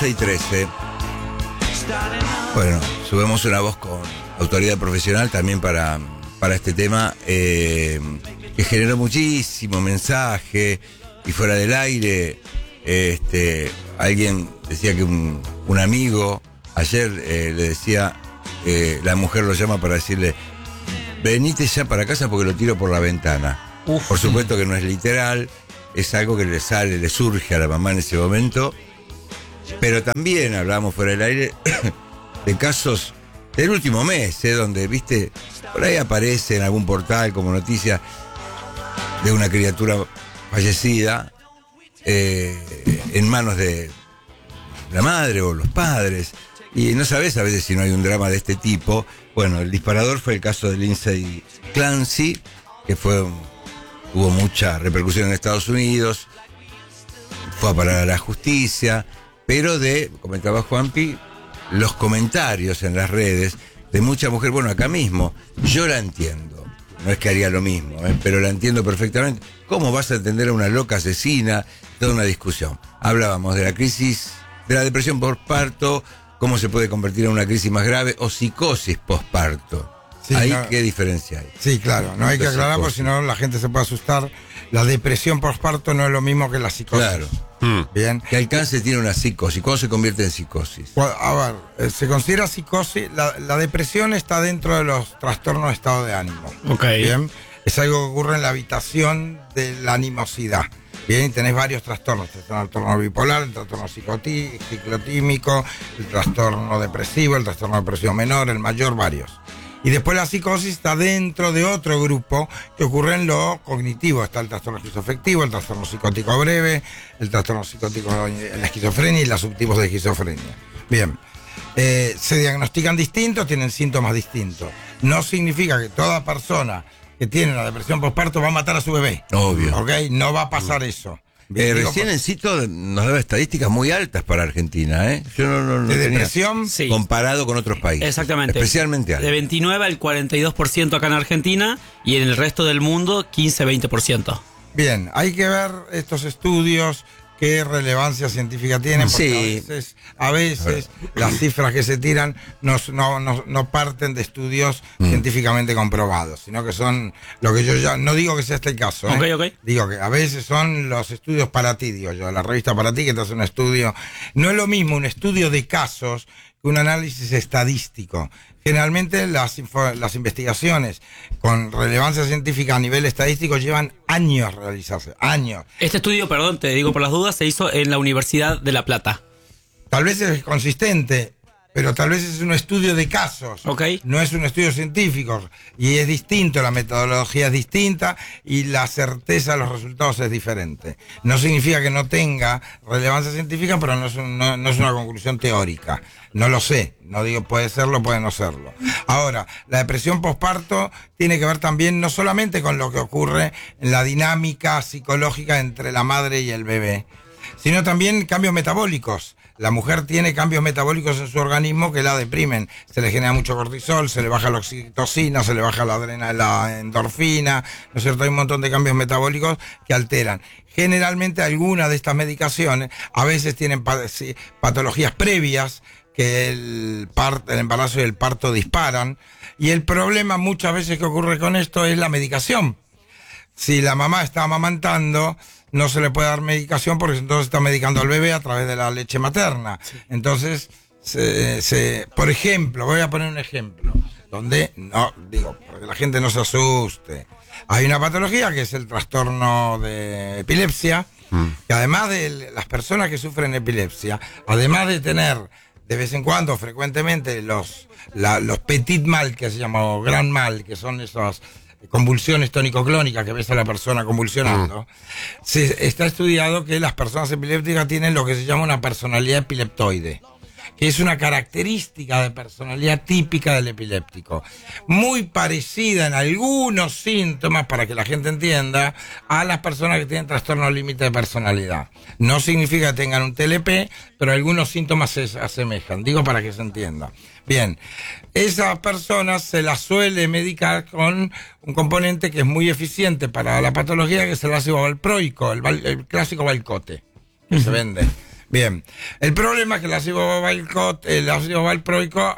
11:13. Bueno, subimos una voz con autoridad profesional también para este tema, que generó muchísimo mensaje. Y fuera del aire, alguien decía que un amigo ayer le decía, la mujer lo llama para decirle: venite ya para casa porque lo tiro por la ventana. Por supuesto que no es literal, es algo que le surge a la mamá en ese momento. Pero también hablábamos fuera del aire de casos del último mes, donde, viste, por ahí aparece en algún portal como noticia de una criatura fallecida en manos de la madre o los padres, y no sabes a veces si no hay un drama de este tipo. Bueno, el disparador fue el caso de Lindsay Clancy, que tuvo mucha repercusión en Estados Unidos, fue a parar a la justicia, pero comentaba Juanpi, los comentarios en las redes de mucha mujer. Bueno, acá mismo, yo la entiendo, no es que haría lo mismo, pero la entiendo perfectamente. ¿Cómo vas a entender a una loca asesina? Toda una discusión. Hablábamos de la crisis, de la depresión postparto, cómo se puede convertir en una crisis más grave, o psicosis postparto. Sí, ahí qué diferencia hay. Sí, claro, no hay que aclarar porque si no la gente se puede asustar. La depresión postparto no es lo mismo que la psicosis. Claro. Bien. ¿Qué alcance tiene una psicosis? ¿Cuándo se convierte en psicosis? A ver, se considera psicosis. La depresión está dentro de los trastornos de estado de ánimo. Ok. Bien. Es algo que ocurre en la habitación de la animosidad. Bien, y tenés varios trastornos: el trastorno bipolar, el trastorno ciclotímico, el trastorno depresivo, el trastorno depresivo menor, el mayor, varios. Y después la psicosis está dentro de otro grupo que ocurre en lo cognitivo. Está el trastorno esquizoafectivo, el trastorno psicótico breve, el trastorno psicótico en la esquizofrenia y los subtipos de esquizofrenia. Bien, se diagnostican distintos, tienen síntomas distintos. No significa que toda persona que tiene una depresión postparto va a matar a su bebé. Obvio. ¿Ok? No va a pasar eso. Recién en Cito nos daba estadísticas muy altas para Argentina, Yo no ¿De tenía, depresión? Sí. comparado con otros países. Exactamente. Especialmente altas. De 29 al 42% acá en Argentina, y en el resto del mundo 15-20%. Bien, hay que ver estos estudios, qué relevancia científica tienen, porque Sí. a veces las cifras que se tiran no parten de estudios científicamente comprobados, sino que son lo que yo ya, no digo que sea este el caso, Ok. Digo que a veces son los estudios para ti, digo yo, la revista Para Ti, que te hace un estudio. No es lo mismo un estudio de casos que un análisis estadístico. Generalmente las investigaciones con relevancia científica a nivel estadístico llevan años realizarse, años. Este estudio, perdón, te digo por las dudas, se hizo en la Universidad de La Plata. Tal vez es consistente, pero tal vez es un estudio de casos. Ok. No es un estudio científico. Y es distinto, la metodología es distinta y la certeza de los resultados es diferente. No significa que no tenga relevancia científica, pero no es una conclusión teórica. No lo sé. No digo puede serlo, puede no serlo. Ahora, la depresión postparto tiene que ver también no solamente con lo que ocurre en la dinámica psicológica entre la madre y el bebé, sino también cambios metabólicos. La mujer tiene cambios metabólicos en su organismo que la deprimen. Se le genera mucho cortisol, se le baja la oxitocina, se le baja la endorfina, ¿no es cierto? Hay un montón de cambios metabólicos que alteran. Generalmente algunas de estas medicaciones a veces tienen patologías previas que el embarazo y el parto disparan. Y el problema muchas veces que ocurre con esto es la medicación. Si la mamá está amamantando, no se le puede dar medicación porque entonces está medicando al bebé a través de la leche materna. Sí. Entonces, por ejemplo, voy a poner un ejemplo, donde, no, digo, porque la gente no se asuste. Hay una patología que es el trastorno de epilepsia, que además de las personas que sufren epilepsia, además de tener de vez en cuando, frecuentemente, los petit mal, que se llama, o gran mal, que son esas convulsiones tónico-clónicas que ves a la persona convulsionando, está estudiado que las personas epilépticas tienen lo que se llama una personalidad epileptoide, que es una característica de personalidad típica del epiléptico, muy parecida en algunos síntomas, para que la gente entienda, a las personas que tienen trastorno límite de personalidad. No significa que tengan un TLP, pero algunos síntomas se asemejan, digo para que se entienda. Bien, esas personas se las suele medicar con un componente que es muy eficiente para la patología, que es el ácido valproico, el clásico Valcote, que se vende. Bien. El problema es que el ácido valproico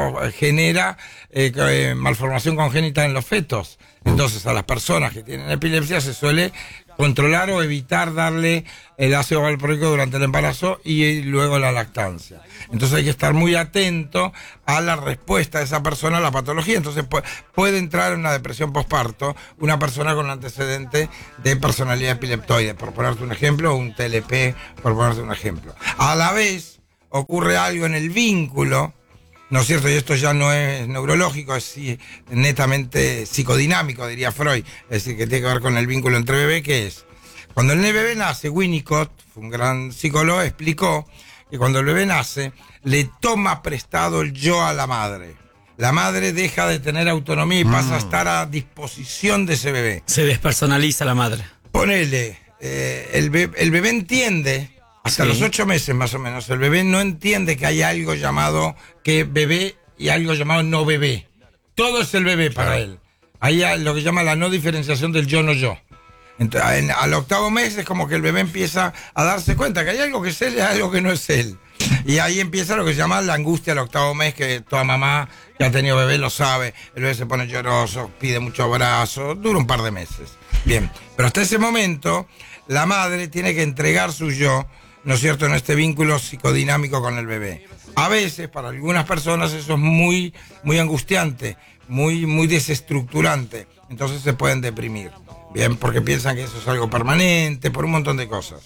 genera malformación congénita en los fetos. Entonces, a las personas que tienen epilepsia se suele controlar o evitar darle el ácido valproico durante el embarazo y luego la lactancia. Entonces hay que estar muy atento a la respuesta de esa persona a la patología. Entonces puede entrar en una depresión postparto una persona con un antecedente de personalidad epileptoide, por ponerte un ejemplo, o un TLP, por ponerte un ejemplo. A la vez, ocurre algo en el vínculo, ¿no es cierto? Y esto ya no es neurológico, es netamente psicodinámico, diría Freud. Es decir, que tiene que ver con el vínculo entre bebé, que es, cuando el bebé nace, Winnicott, fue un gran psicólogo, explicó que cuando el bebé nace, le toma prestado el yo a la madre. La madre deja de tener autonomía y pasa a estar a disposición de ese bebé. Se despersonaliza la madre. Ponele, el bebé entiende... Hasta los 8 meses más o menos, el bebé no entiende que hay algo llamado que bebé y algo llamado no bebé. Todo es el bebé para él. Hay lo que llama la no diferenciación del yo no yo. Entonces, al 8º mes es como que el bebé empieza a darse cuenta que hay algo que es él y hay algo que no es él. Y ahí empieza lo que se llama la angustia al 8º mes, que toda mamá que ha tenido bebé lo sabe. El bebé se pone lloroso, pide mucho abrazo, dura un par de meses. Bien, pero hasta ese momento la madre tiene que entregar su yo, ¿no es cierto?, en este vínculo psicodinámico con el bebé. A veces, para algunas personas, eso es muy, muy angustiante, muy desestructurante. Entonces se pueden deprimir, bien, porque piensan que eso es algo permanente, por un montón de cosas.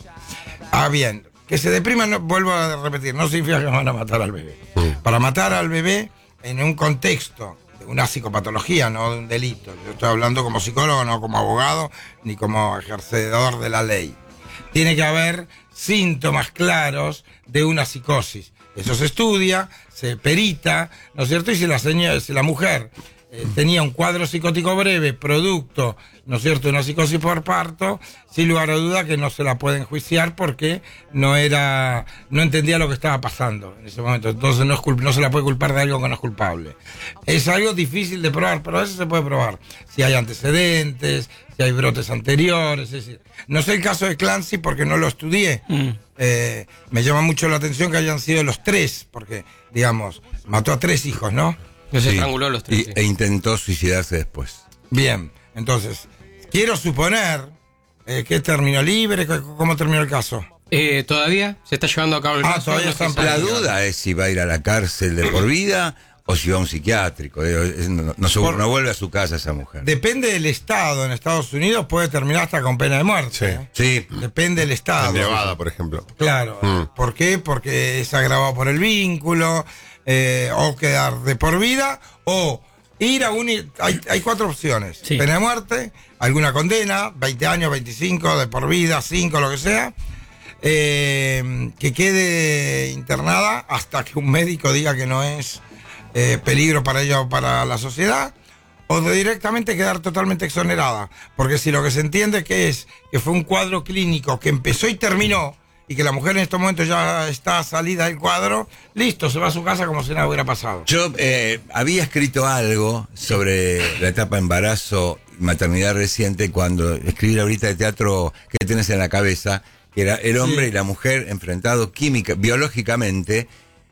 Bien, que se depriman, no, vuelvo a repetir, no significa que van a matar al bebé. Para matar al bebé en un contexto de una psicopatología, no de un delito. Yo estoy hablando como psicólogo, no como abogado, ni como ejercedor de la ley. Tiene que haber síntomas claros de una psicosis. Eso se estudia, se perita, ¿no es cierto? Y si la mujer tenía un cuadro psicótico breve, producto, ¿no es cierto?, de una psicosis por parto, sin lugar a duda que no se la puede enjuiciar porque no entendía lo que estaba pasando en ese momento. Entonces no se la puede culpar de algo que no es culpable. Es algo difícil de probar, pero a veces se puede probar. Si hay antecedentes, si hay brotes anteriores, es decir, no sé el caso de Clancy porque no lo estudié. Me llama mucho la atención que hayan sido los 3, porque, digamos, mató a 3 hijos, ¿no? Se estranguló los 3. E intentó suicidarse después. Bien, entonces, quiero suponer que terminó libre, ¿cómo terminó el caso? Todavía se está llevando a cabo el caso. Todavía está en La duda es si va a ir a la cárcel de por vida o si va a un psiquiátrico. No vuelve a su casa esa mujer. Depende del estado. En Estados Unidos puede terminar hasta con pena de muerte. Sí. Depende del estado. En Nevada, por ejemplo. Claro. ¿Por qué? Porque es agravado por el vínculo, o quedar de por vida, o ir a hay 4 opciones. Sí. Pena de muerte, alguna condena, 20 años, 25, de por vida, 5, lo que sea. Que quede internada hasta que un médico diga que no es peligro para ella o para la sociedad, o de directamente quedar totalmente exonerada, porque si lo que se entiende que fue un cuadro clínico que empezó y terminó, y que la mujer en estos momentos ya está salida del cuadro, listo, se va a su casa como si nada hubiera pasado. Yo había escrito algo sobre la etapa embarazo y maternidad reciente cuando escribí la horita de teatro que tenés en la cabeza, que era el hombre y la mujer enfrentados biológicamente,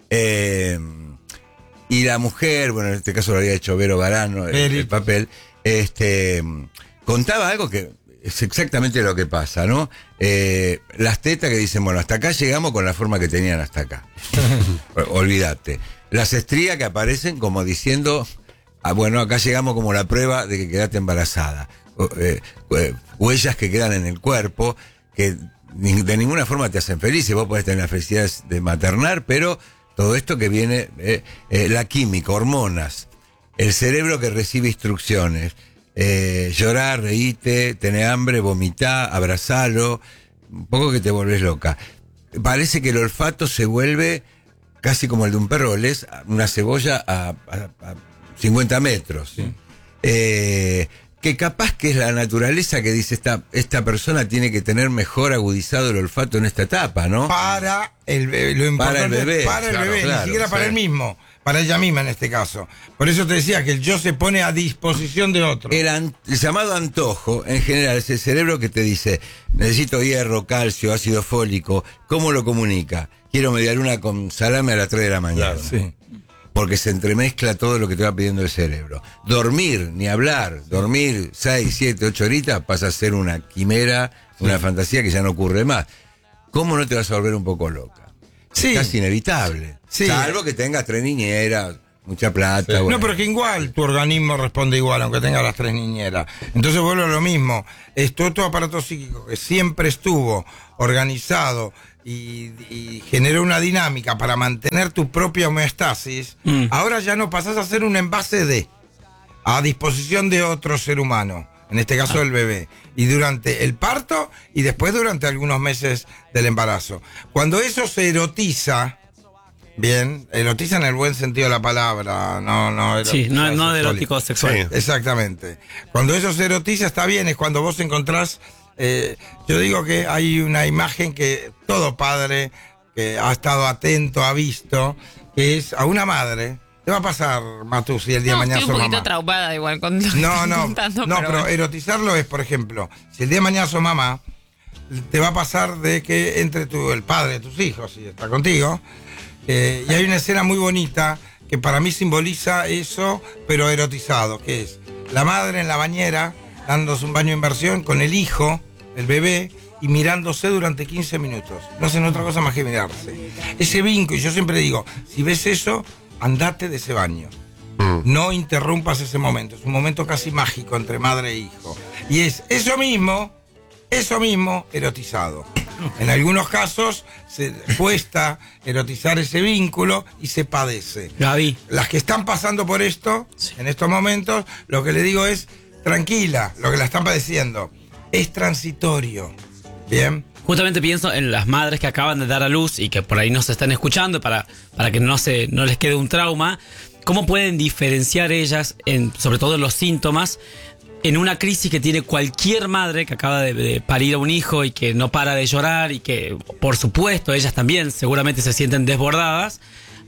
y la mujer, bueno, en este caso lo había hecho Vero Varano, el papel, contaba algo que es exactamente lo que pasa, ¿no? Las tetas que dicen, bueno, hasta acá llegamos con la forma que tenían hasta acá. Olvídate. Las estrías que aparecen como diciendo, bueno, acá llegamos como la prueba de que quedaste embarazada. Huellas que quedan en el cuerpo, que de ninguna forma te hacen feliz. Vos podés tener la felicidad de maternar, pero todo esto que viene, la química, hormonas, el cerebro que recibe instrucciones, llorar, reíte, tener hambre, vomitar, abrazarlo, un poco que te volvés loca. Parece que el olfato se vuelve casi como el de un perro, lees una cebolla a 50 metros. Sí. que capaz que es la naturaleza que dice esta persona tiene que tener mejor agudizado el olfato en esta etapa, ¿no? Para el bebé, lo importante Para el bebé, para el claro, bebé, claro, ni siquiera para sí. él mismo, para ella misma en este caso. Por eso te decía que el yo se pone a disposición de otro. El llamado antojo, en general, es el cerebro que te dice, necesito hierro, calcio, ácido fólico. ¿Cómo lo comunica? Quiero medialuna con salame a las 3 de la mañana. Claro, sí. Porque se entremezcla todo lo que te va pidiendo el cerebro. Dormir, ni hablar. Dormir 6, 7, 8 horitas pasa a ser una quimera, una fantasía que ya no ocurre más. ¿Cómo no te vas a volver un poco loca? Sí. Es casi inevitable. Sí. Salvo que tengas 3 niñeras, mucha plata. Sí. Bueno. No, pero que igual tu organismo responde igual, aunque tenga las 3 niñeras. Entonces vuelvo a lo mismo. Es todo tu aparato psíquico que siempre estuvo organizado y generó una dinámica para mantener tu propia homeostasis. Ahora ya no pasás a ser un envase a disposición de otro ser humano, en este caso el bebé, y durante el parto y después durante algunos meses del embarazo. Cuando eso se erotiza, bien, erotiza en el buen sentido de la palabra, no Sí, no de sexual. erótico sexual. Sí. Exactamente. Cuando eso se erotiza está bien, es cuando vos encontrás, yo digo que hay una imagen que todo padre que ha estado atento, ha visto, que es a una madre. ¿Qué va a pasar, Matu, si el día de mañana estoy un sos poquito mamá? traumada igual con lo que No, estoy no, contando, no, pero bueno. erotizarlo es, por ejemplo, si el día de mañana sos mamá, te va a pasar de que entre el padre de tus hijos, y está contigo, y hay una escena muy bonita que para mí simboliza eso, pero erotizado, que es la madre en la bañera, dándose un baño de inmersión con el hijo, el bebé, y mirándose durante 15 minutos. No hacen otra cosa más que mirarse. Ese vínculo, y yo siempre digo, si ves eso, andate de ese baño. No interrumpas ese momento. Es un momento casi mágico entre madre e hijo. Y es eso mismo erotizado. En algunos casos se cuesta erotizar ese vínculo y se padece. Gaby. Las que están pasando por esto, en estos momentos, lo que le digo es, tranquila, lo que la están padeciendo. Es transitorio. Bien. Justamente pienso en las madres que acaban de dar a luz y que por ahí nos están escuchando para que no les quede un trauma. ¿Cómo pueden diferenciar ellas, sobre todo en los síntomas, en una crisis que tiene cualquier madre que acaba de parir a un hijo y que no para de llorar y que, por supuesto, ellas también seguramente se sienten desbordadas?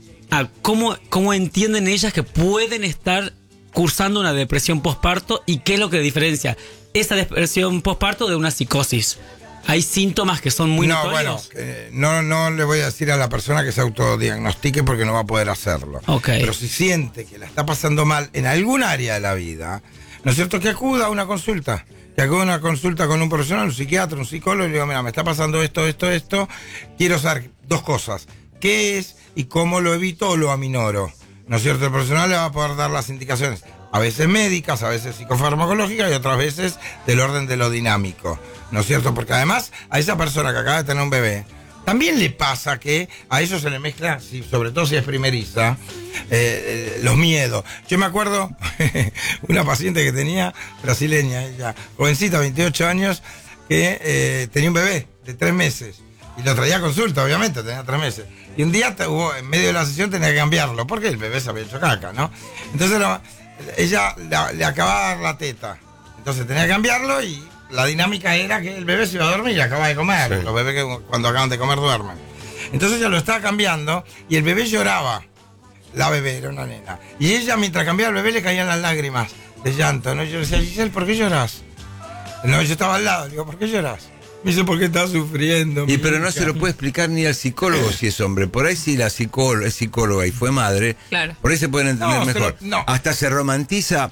¿Cómo entienden ellas que pueden estar cursando una depresión postparto y qué es lo que diferencia esa depresión postparto de una psicosis? Hay síntomas que son muy notorios. No le voy a decir a la persona que se autodiagnostique porque no va a poder hacerlo. Okay. Pero si siente que la está pasando mal en algún área de la vida, ¿no es cierto? Que acuda a una consulta. Que acuda a una consulta con un profesional, un psiquiatra, un psicólogo, y le digo, mira, me está pasando esto. Quiero saber 2 cosas. ¿Qué es y cómo lo evito o lo aminoro? ¿No es cierto? El profesional le va a poder dar las indicaciones. A veces médicas, a veces psicofarmacológicas y otras veces del orden de lo dinámico. ¿No es cierto? Porque además a esa persona que acaba de tener un bebé, también le pasa que a eso se le mezcla, sobre todo si es primeriza, los miedos. Yo me acuerdo una paciente que tenía, brasileña, ella, jovencita, 28 años, que tenía un bebé de 3 meses. Y lo traía a consulta, obviamente, tenía 3 meses. Y un día, en medio de la sesión, tenía que cambiarlo, porque el bebé se había hecho caca, ¿no? Entonces ella le acababa de dar la teta. Entonces tenía que cambiarlo y la dinámica era que el bebé se iba a dormir y acababa de comer. Sí. Los bebés que cuando acaban de comer duermen. Entonces ella lo estaba cambiando y el bebé lloraba. La bebé era una nena. Y ella, mientras cambiaba el bebé, le caían las lágrimas de llanto, ¿no? Yo le decía, Giselle, ¿por qué lloras? No, yo estaba al lado, le digo, ¿por qué lloras? Me dice, ¿por qué estás sufriendo? Y pero no se lo puede explicar ni al psicólogo si es hombre. Por ahí si la es psicóloga y fue madre, claro. Por ahí se pueden entender mejor. No. Hasta se romantiza,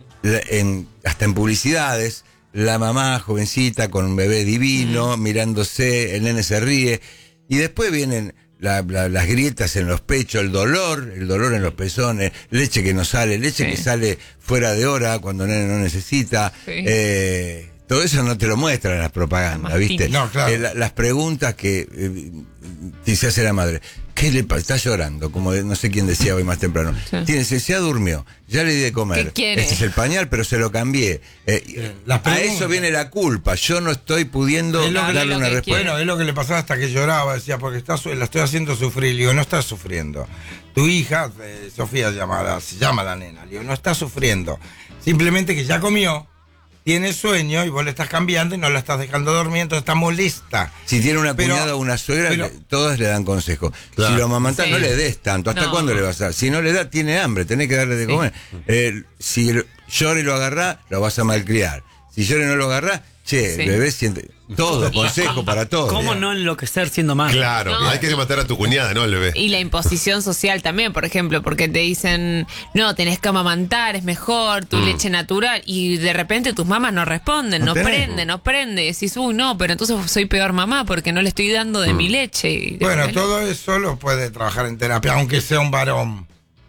hasta en publicidades, la mamá jovencita con un bebé divino, mirándose, el nene se ríe. Y después vienen las grietas en los pechos, el dolor en los pezones, leche que no sale, leche que sale fuera de hora cuando el nene no necesita. Sí. Todo eso no te lo muestran en las propagandas, ¿viste? No, claro. Las preguntas que se hace la madre. ¿Qué le pasa? Está llorando, como no sé quién decía hoy más temprano. Sí. Ya durmió, ya le di de comer. ¿Qué quiere? Este es el pañal, pero se lo cambié. A eso viene la culpa. Yo no estoy pudiendo darle una respuesta. Bueno, es lo que le pasaba hasta que lloraba. Decía, porque la estoy haciendo sufrir. Le digo, no estás sufriendo. Tu hija, Sofía se llama la nena. Le digo, no está sufriendo. Simplemente que ya comió. tiene sueño y vos le estás cambiando y no la estás dejando dormir, entonces está molesta. Si tiene una cuñada o una suegra, todas le dan consejo. Claro. Si lo amamantás, no le des tanto. ¿Hasta cuándo le vas a dar? Si no le da, tiene hambre, tenés que darle de comer. Si llora y lo agarrás, lo vas a malcriar. Si llora y no lo agarrás, el bebé siente todo, consejo para todo. ¿Cómo no enloquecer siendo madre? Claro, hay que matar a tu cuñada, no al bebé. Y la imposición social también, por ejemplo, porque te dicen, no, tenés que amamantar, es mejor, tu leche natural, y de repente tus mamás no responden, no prende, y decís, uy, no, pero entonces soy peor mamá porque no le estoy dando de mi leche. Bueno, todo eso lo puede trabajar en terapia, aunque sea un varón.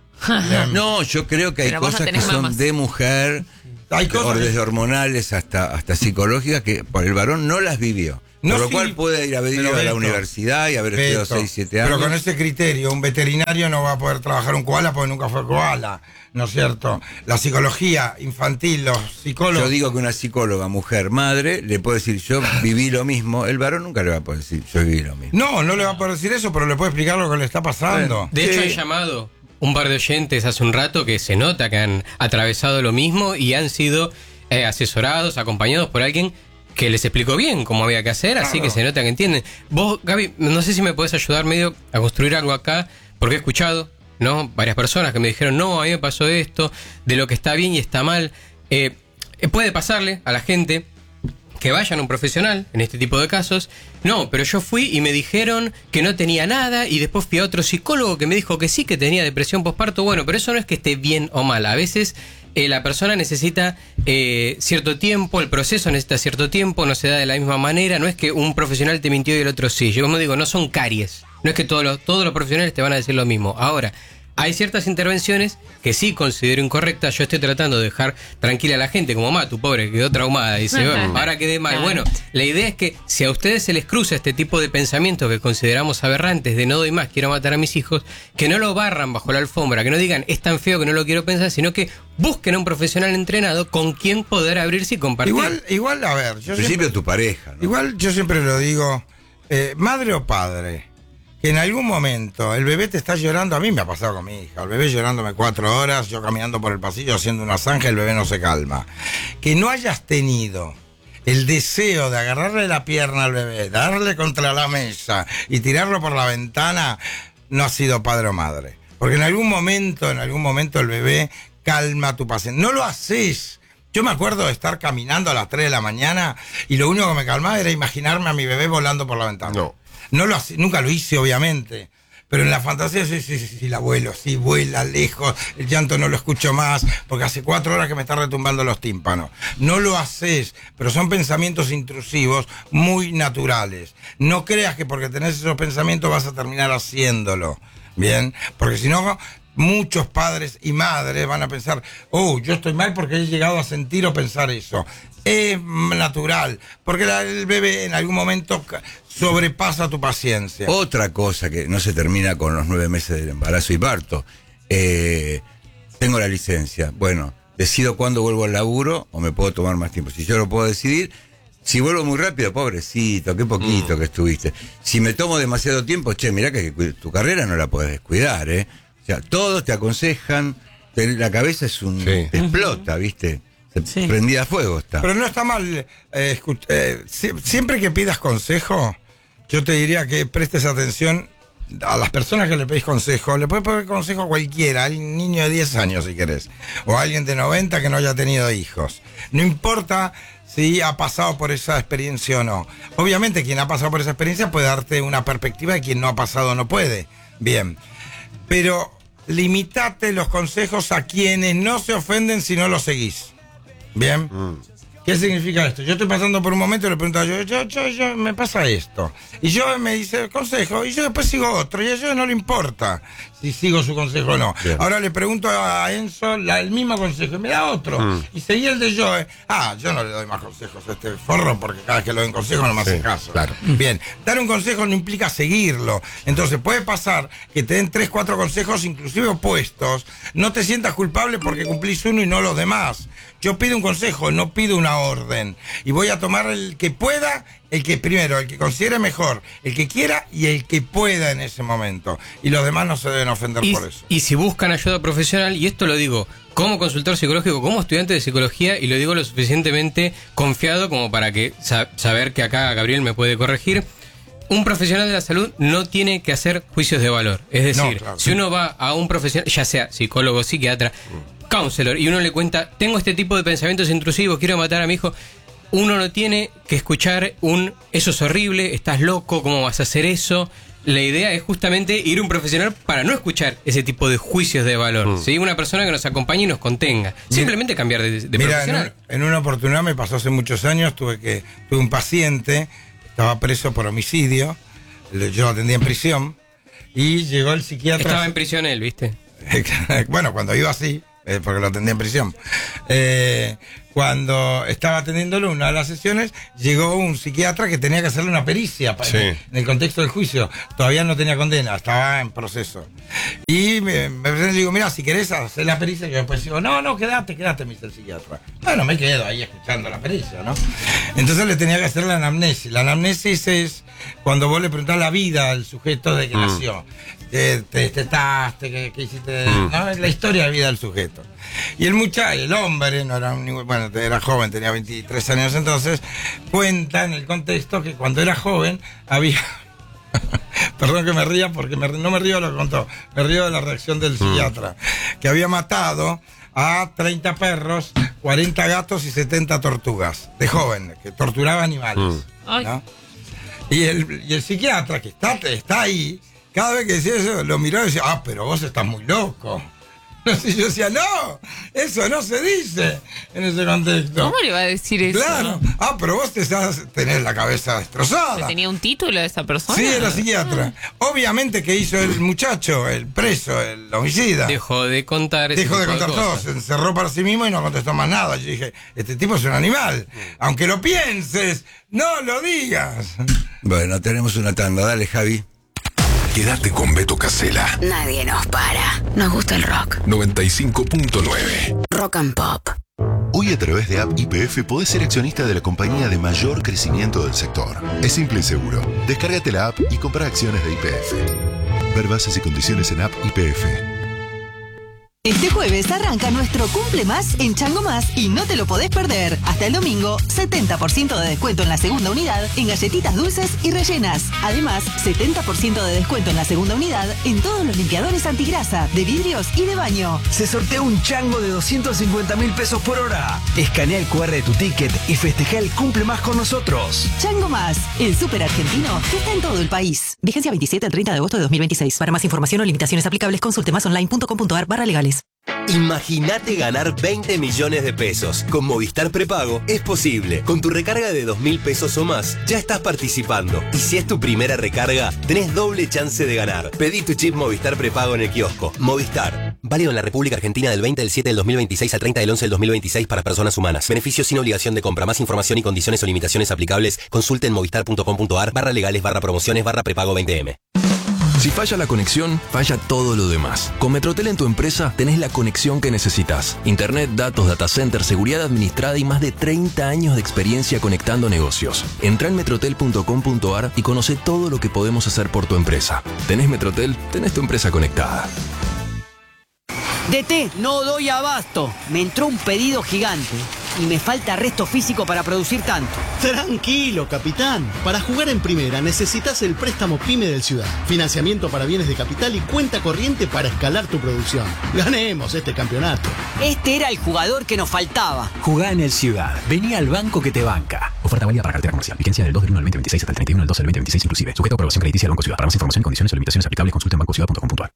No, yo creo que hay cosas que son de mujer. Hay cosas desde hormonales hasta psicológicas que por el varón no las vivió. Por lo cual puede ir a la universidad y haber estudiado 6, 7 años. Pero con ese criterio, un veterinario no va a poder trabajar un koala porque nunca fue koala, ¿no es cierto? La psicología infantil, los psicólogos... Yo digo que una psicóloga, mujer, madre, le puede decir yo viví lo mismo. El varón nunca le va a poder decir yo viví lo mismo. No le va a poder decir eso, pero le puede explicar lo que le está pasando. De hecho, he llamado un par de oyentes hace un rato que se nota que han atravesado lo mismo y han sido asesorados, acompañados por alguien que les explicó bien cómo había que hacer, así que se nota que entienden. Vos, Gaby, no sé si me podés ayudar medio a construir algo acá, porque he escuchado, ¿no?, varias personas que me dijeron, no, a mí me pasó esto, de lo que está bien y está mal. Puede pasarle a la gente que vayan a un profesional en este tipo de casos. No, pero yo fui y me dijeron que no tenía nada y después fui a otro psicólogo que me dijo que sí, que tenía depresión postparto. Bueno, pero eso no es que esté bien o mal. A veces la persona necesita cierto tiempo, el proceso necesita cierto tiempo, no se da de la misma manera. No es que un profesional te mintió y el otro sí. Yo como digo, no son caries. No es que todos los profesionales te van a decir lo mismo. Ahora, hay ciertas intervenciones que sí considero incorrectas. Yo estoy tratando de dejar tranquila a la gente, como tu pobre, quedó traumada, dice, bueno, ahora quedé mal. Bueno, la idea es que si a ustedes se les cruza este tipo de pensamientos que consideramos aberrantes, de no doy más, quiero matar a mis hijos, que no lo barran bajo la alfombra, que no digan, es tan feo que no lo quiero pensar, sino que busquen a un profesional entrenado con quien poder abrirse y compartir. Igual a ver, yo principio tu pareja, ¿no? Igual yo siempre lo digo, madre o padre, que en algún momento el bebé te está llorando. A mí me ha pasado con mi hija, el bebé llorándome 4 horas, yo caminando por el pasillo haciendo una zanja, el bebé no se calma. Que no hayas tenido el deseo de agarrarle la pierna al bebé, darle contra la mesa y tirarlo por la ventana, no has sido padre o madre. Porque en algún momento el bebé calma tu paciencia. No lo haces. Yo me acuerdo de estar caminando a las 3 de la mañana y lo único que me calmaba era imaginarme a mi bebé volando por la ventana. Nunca lo hice, obviamente, pero en la fantasía sí, el abuelo, sí, vuela lejos, el llanto no lo escucho más, porque hace 4 horas que me está retumbando los tímpanos. No lo haces, pero son pensamientos intrusivos muy naturales. No creas que porque tenés esos pensamientos vas a terminar haciéndolo, ¿bien? Porque si no, muchos padres y madres van a pensar, yo estoy mal porque he llegado a sentir o pensar eso. Es natural, porque el bebé en algún momento sobrepasa tu paciencia. Otra cosa que no se termina con los 9 meses del embarazo y parto. Tengo la licencia. Bueno, decido cuándo vuelvo al laburo o me puedo tomar más tiempo. Si yo lo puedo decidir, si vuelvo muy rápido, pobrecito, qué poquito que estuviste. Si me tomo demasiado tiempo, mirá que tu carrera no la podés descuidar, ¿eh? O sea, todos te aconsejan, la cabeza te explota, ¿viste? Prendida a fuego está. Pero no está mal. Siempre que pidas consejo, yo te diría que prestes atención a las personas que le pedís consejo. Le puedes pedir consejo a cualquiera, a un niño de 10 años si querés, o a alguien de 90 que no haya tenido hijos. No importa si ha pasado por esa experiencia o no. Obviamente quien ha pasado por esa experiencia puede darte una perspectiva y quien no ha pasado no puede. Bien, pero limitate los consejos a quienes no se ofenden si no los seguís. Bien. ¿Qué significa esto? Yo estoy pasando por un momento y le pregunto yo me pasa esto. Y yo me dice consejo y yo después sigo otro y a ellos no le importa si sigo su consejo o no. Bien. Ahora le pregunto a Enzo el mismo consejo y me da otro. Y seguí el de Joe. Yo no le doy más consejos a este forro porque cada vez que le doy consejo no me hace caso. Claro. Bien, dar un consejo no implica seguirlo. Entonces puede pasar que te den 3, 4 consejos inclusive opuestos. No te sientas culpable porque cumplís uno y no los demás. Yo pido un consejo, no pido una una orden. Y voy a tomar el que pueda, el que considere mejor, el que quiera y el que pueda en ese momento. Y los demás no se deben ofender por eso. Y si buscan ayuda profesional, y esto lo digo como consultor psicológico, como estudiante de psicología, y lo digo lo suficientemente confiado como para que saber que acá Gabriel me puede corregir. Un profesional de la salud no tiene que hacer juicios de valor. Es decir, si uno va a un profesional, ya sea psicólogo, psiquiatra, counselor, y uno le cuenta, tengo este tipo de pensamientos intrusivos, quiero matar a mi hijo, uno no tiene que escuchar eso es horrible, estás loco, ¿cómo vas a hacer eso? La idea es justamente ir a un profesional para no escuchar ese tipo de juicios de valor. ¿Sí? Una persona que nos acompañe y nos contenga. Simplemente cambiar de profesional. En una oportunidad me pasó hace muchos años, tuve un paciente, estaba preso por homicidio, yo lo atendía en prisión, y llegó el psiquiatra. Estaba en prisión él, ¿viste? Bueno, cuando iba así, porque lo atendía en prisión. Cuando estaba atendiéndolo una de las sesiones, llegó un psiquiatra que tenía que hacerle una pericia en el contexto del juicio. Todavía no tenía condena, estaba en proceso. Y me digo, mira, si querés hacer la pericia, yo después digo, no, quédate, me dice el psiquiatra. Bueno, me quedo ahí escuchando la pericia, ¿no? Entonces le tenía que hacer la anamnesis. La anamnesis es cuando vos le preguntás la vida al sujeto de que nació. Te destetaste, que hiciste, ¿no? Es la historia de vida del sujeto. Y el hombre, no era era joven, tenía 23 años entonces, cuenta en el contexto que cuando era joven había... Perdón que me ría porque no me río de lo que contó, me río de la reacción del psiquiatra, que había matado a 30 perros, 40 gatos y 70 tortugas, de joven, que torturaba animales, ¿no? Y el psiquiatra que está ahí, cada vez que decía eso, lo miró y decía, pero vos estás muy loco. Y yo decía, no, eso no se dice en ese contexto. ¿Cómo le va a decir eso? Claro, pero vos tenés la cabeza destrozada. ¿Tenía un título de esa persona? Sí, era psiquiatra. Obviamente que hizo el muchacho, el preso, el homicida. Dejó de contar todo, se encerró para sí mismo y no contestó más nada. Yo dije, este tipo es un animal. Aunque lo pienses, no lo digas. Bueno, tenemos una tanda, dale, Javi. Quédate con Beto Casella. Nadie nos para. Nos gusta el rock. 95.9. Rock and Pop. Hoy a través de App YPF podés ser accionista de la compañía de mayor crecimiento del sector. Es simple y seguro. Descárgate la app y compra acciones de YPF. Ver bases y condiciones en App YPF. Este jueves arranca nuestro Cumple Más en Chango Más y no te lo podés perder. Hasta el domingo, 70% de descuento en la segunda unidad en galletitas dulces y rellenas. Además, 70% de descuento en la segunda unidad en todos los limpiadores antigrasa, de vidrios y de baño. Se sortea un chango de 250.000 pesos por hora. Escanea el QR de tu ticket y festeja el Cumple Más con nosotros. Chango Más, el súper argentino que está en todo el país. Vigencia 27 al 30 de agosto de 2026. Para más información o limitaciones aplicables, consulte masonline.com.ar/legales. Imagínate ganar 20 millones de pesos. Con Movistar Prepago es posible. Con tu recarga de 2.000 pesos o más, ya estás participando. Y si es tu primera recarga, tenés doble chance de ganar. Pedí tu chip Movistar Prepago en el kiosco. Movistar. Válido en la República Argentina del 20 del 7 del 2026 al 30 del 11 del 2026 para personas humanas. Beneficios sin obligación de compra. Más información y condiciones o limitaciones aplicables, consulte en movistar.com.ar/legales/promociones/prepago 20M. Si falla la conexión, falla todo lo demás. Con Metrotel en tu empresa tenés la conexión que necesitas. Internet, datos, data center, seguridad administrada y más de 30 años de experiencia conectando negocios. Entrá en metrotel.com.ar y conoce todo lo que podemos hacer por tu empresa. Tenés Metrotel, tenés tu empresa conectada. DT, no doy abasto. Me entró un pedido gigante y me falta resto físico para producir tanto. Tranquilo, capitán. Para jugar en primera necesitas el préstamo PYME del Ciudad. Financiamiento para bienes de capital y cuenta corriente para escalar tu producción. Ganemos este campeonato. Este era el jugador que nos faltaba. Jugá en el Ciudad. Vení al banco que te banca. Oferta válida para cartera comercial. Vigencia del 2 del 1 del 2026 hasta el 31 del 12 del 2026 inclusive. Sujeto a aprobación crediticia del Banco Ciudad. Para más información y condiciones o limitaciones aplicables, consulta en bancociudad.com.ar.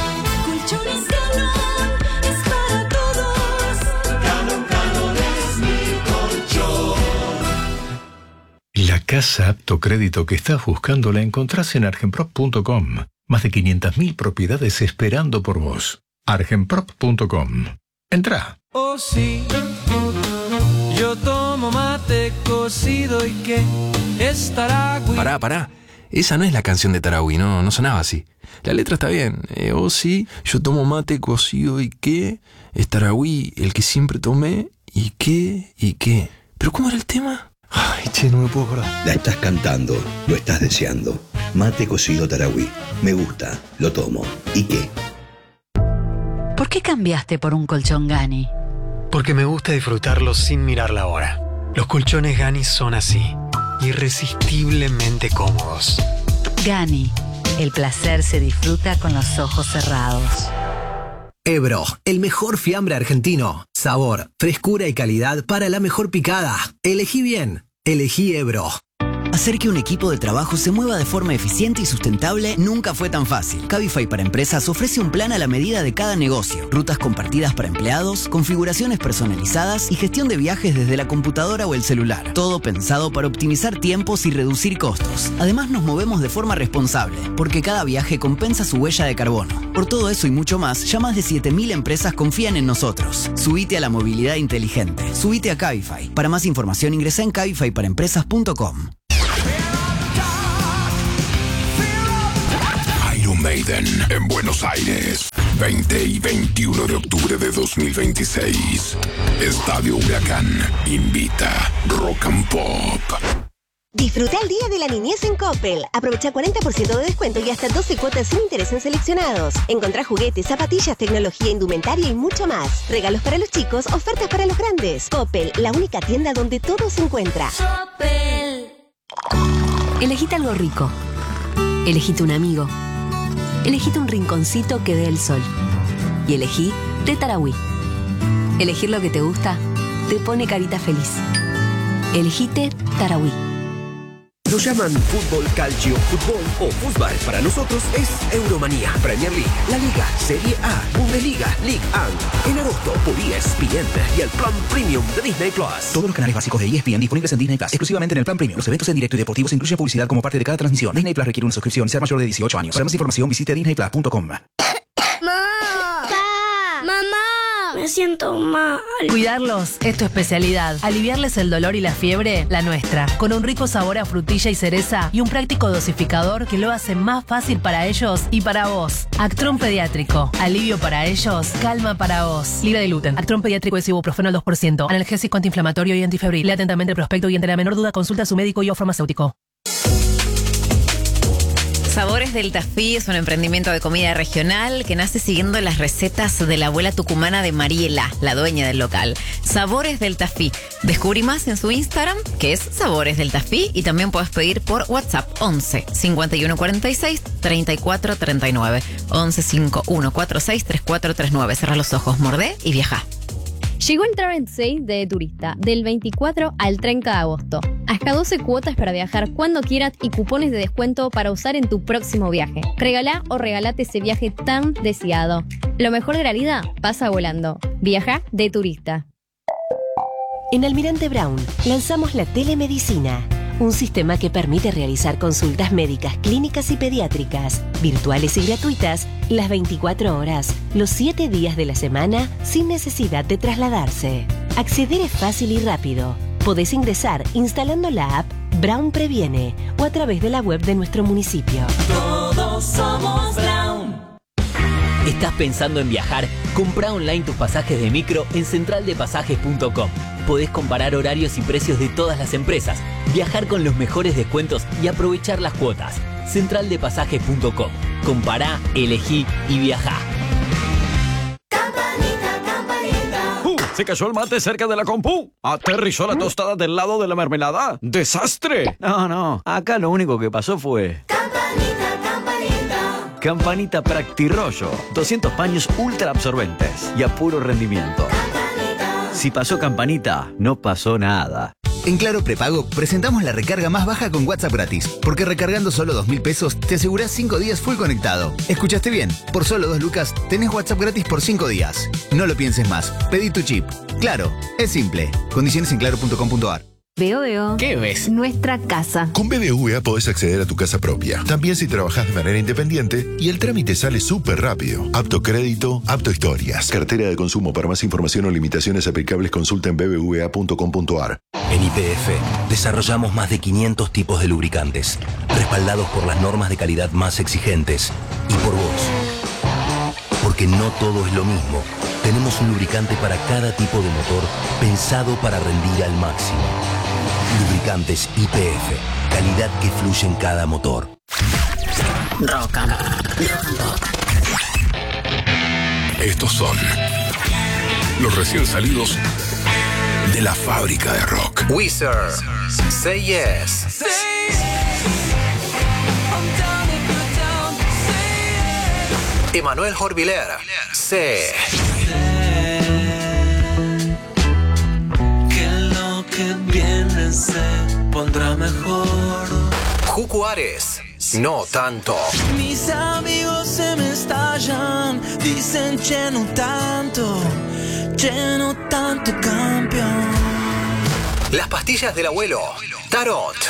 La casa apto crédito que estás buscando la encontrás en argenprop.com. Más de 500.000 propiedades esperando por vos. argenprop.com. Entrá. Oh sí, yo tomo mate cocido y que es Taragüí. Pará. Esa no es la canción de Taragüí, no sonaba así. La letra está bien. Oh sí, yo tomo mate cocido y qué es Taragüí, el que siempre tomé y qué. ¿Pero cómo era el tema? Ay, che, no me puedo acordar. La estás cantando, lo estás deseando. Mate cocido Tarahui. Me gusta, lo tomo. ¿Y qué? ¿Por qué cambiaste por un colchón Gani? Porque me gusta disfrutarlo sin mirar la hora. Los colchones Gani son así, irresistiblemente cómodos. Gani, el placer se disfruta con los ojos cerrados. Ebro, el mejor fiambre argentino. Sabor, frescura y calidad para la mejor picada. Elegí bien, elegí Ebro. Hacer que un equipo de trabajo se mueva de forma eficiente y sustentable nunca fue tan fácil. Cabify para Empresas ofrece un plan a la medida de cada negocio. Rutas compartidas para empleados, configuraciones personalizadas y gestión de viajes desde la computadora o el celular. Todo pensado para optimizar tiempos y reducir costos. Además nos movemos de forma responsable, porque cada viaje compensa su huella de carbono. Por todo eso y mucho más, ya más de 7.000 empresas confían en nosotros. Subite a la movilidad inteligente. Subite a Cabify. Para más información ingresa en cabifyparaempresas.com. Iron Maiden en Buenos Aires, 20 y 21 de octubre de 2026. Estadio Huracán invita Rock and Pop. Disfruta el Día de la Niñez en Coppel. Aprovecha 40% de descuento y hasta 12 cuotas sin interés en seleccionados. Encontrá juguetes, zapatillas, tecnología, indumentaria y mucho más. Regalos para los chicos, ofertas para los grandes. Coppel, la única tienda donde todo se encuentra. Coppel. Elegite algo rico. Elegite un amigo. Elegite un rinconcito que dé el sol. Y elegí Té Tarahui. Elegir lo que te gusta te pone carita feliz. Elegite Tarahui. Nos llaman fútbol, calcio, fútbol o fútbol. Para nosotros es Euromanía, Premier League, La Liga, Serie A, Bundesliga, Ligue 1. En agosto por ESPN y el plan premium de Disney Plus. Todos los canales básicos de ESPN disponibles en Disney Plus, exclusivamente en el plan premium. Los eventos en directo y deportivos incluyen publicidad como parte de cada transmisión. Disney Plus requiere una suscripción y ser mayor de 18 años. Para más información visite disneyplus.com. Me siento mal. Cuidarlos es tu especialidad. Aliviarles el dolor y la fiebre, la nuestra. Con un rico sabor a frutilla y cereza y un práctico dosificador que lo hace más fácil para ellos y para vos. Actron Pediátrico. Alivio para ellos, calma para vos. Libre de gluten. Actron Pediátrico es ibuprofeno al 2%. Analgésico, antiinflamatorio y antifebril. Lea atentamente el prospecto y ante la menor duda consulta a su médico y o farmacéutico. Sabores del Tafí es un emprendimiento de comida regional que nace siguiendo las recetas de la abuela tucumana de Mariela, la dueña del local. Sabores del Tafí. Descubrí más en su Instagram, que es Sabores del Tafí, y también puedes pedir por WhatsApp 11 51 46 34 39. 11 51 46 34 39. Cerrá los ojos, mordé y viajá. Llegó el Travel Sale de Turista, del 24 al 30 de agosto. Hasta 12 cuotas para viajar cuando quieras y cupones de descuento para usar en tu próximo viaje. Regalá o regalate ese viaje tan deseado. Lo mejor de la vida pasa volando. Viaja de Turista. En Almirante Brown lanzamos la telemedicina, un sistema que permite realizar consultas médicas, clínicas y pediátricas, virtuales y gratuitas, las 24 horas, los 7 días de la semana, sin necesidad de trasladarse. Acceder es fácil y rápido. Podés ingresar instalando la app Brown Previene o a través de la web de nuestro municipio. Todos somos Brown. ¿Estás pensando en viajar? Comprá online tus pasajes de micro en centraldepasajes.com. Podés comparar horarios y precios de todas las empresas, viajar con los mejores descuentos y aprovechar las cuotas. Centraldepasajes.com. Compará, elegí y viajá. Se cayó el mate cerca de la compu. Aterrizó la tostada del lado de la mermelada. ¡Desastre! No, acá lo único que pasó fue... Campanita Practirollo. 200 paños ultra absorbentes y a puro rendimiento. Si pasó Campanita, no pasó nada. En Claro Prepago presentamos la recarga más baja con WhatsApp gratis, porque recargando solo 2.000 pesos te asegurás 5 días full conectado. ¿Escuchaste bien? Por solo 2 lucas tenés WhatsApp gratis por 5 días. No lo pienses más, pedí tu chip. Claro, es simple. Condiciones en claro.com.ar. Veo. ¿Qué ves? Nuestra casa. Con BBVA podés acceder a tu casa propia, también si trabajás de manera independiente, y el trámite sale súper rápido. Apto crédito, apto historias. Cartera de consumo. Para más información o limitaciones aplicables consulta en bbva.com.ar. En YPF desarrollamos más de 500 tipos de lubricantes, respaldados por las normas de calidad más exigentes y por vos. Porque no todo es lo mismo. tenemos un lubricante para cada tipo de motor pensado para rendir al máximo. Lubricantes YPF, calidad que fluye en cada motor. Rock and Pop. Estos son los recién salidos de la fábrica de rock. Weezer, Say Yes. Emanuel Jorviler, Sé. Que lo que viene se pondrá mejor. Jucu Ares, No Tanto. Mis amigos se me estallan, dicen che no tanto campeón. Las pastillas del abuelo, Tarot.